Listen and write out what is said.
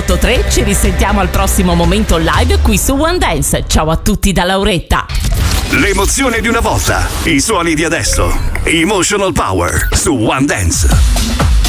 1083. Ci risentiamo al prossimo momento live qui su One Dance. Ciao a tutti da Lauretta. L'emozione di una volta, i suoni di adesso. Emotional Power su One Dance.